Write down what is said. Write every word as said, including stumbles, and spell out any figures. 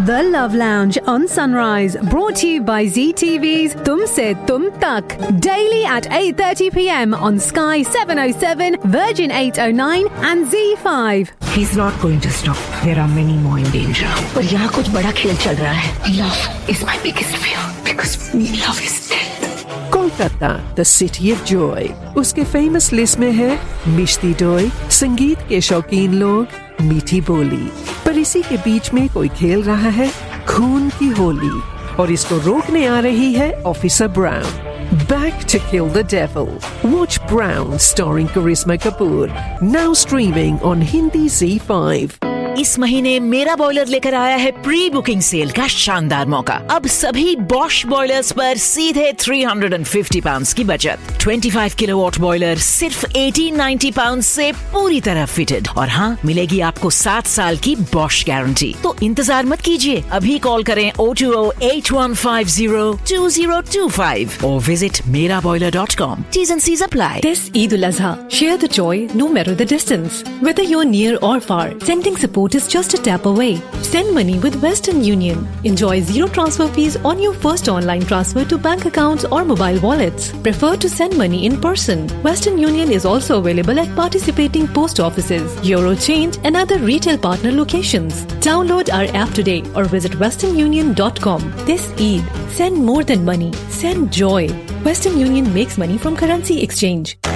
The Love Lounge on Sunrise, brought to you by Z T V's Tumse Tum Tak. Daily at eight thirty p m on Sky seven oh seven, Virgin eight oh nine and Z five. He's not going to stop. There are many more in danger. पर यहाँ कुछ बड़ा खेल चल रहा है. Love is my biggest fear because love is death. Kolkata, the city of joy. उसके famous list में है मिष्टी डोई, संगीत के शौकीन लोग, मीठी बोली. पर इसी के बीच में कोई खेल रहा है खून की होली, और इसको रोकने आ रही है officer brown. Back to kill the devil. Watch Brown starring Karisma Kapoor. Now streaming on Hindi Z five. इस महीने मेरा बॉयलर लेकर आया है प्री बुकिंग सेल का शानदार मौका. अब सभी बॉश बॉयलर्स पर सीधे तीन सौ पचास पाउंड्स की बचत. पच्चीस किलोवाट बॉयलर सिर्फ अठारह सौ नब्बे पाउंड्स से पूरी तरह फिटेड. और हाँ, मिलेगी आपको सात साल की बॉश गारंटी. तो इंतजार मत कीजिए, अभी कॉल करें oh two oh eight one five oh two oh two five or visit mera boiler dot com. T's and C's apply. This Eid al-Azha, share the joy no matter the distance. Whether you're near or far, sending support is just a tap away. Send money with Western Union. Enjoy zero transfer fees on your first online transfer to bank accounts or mobile wallets. Prefer to send money in person? Western Union is also available at participating post offices, Eurochange and other retail partner locations. Download our app today or visit western union dot com. This Eid, send more than money. Send joy. Western Union makes money from currency exchange.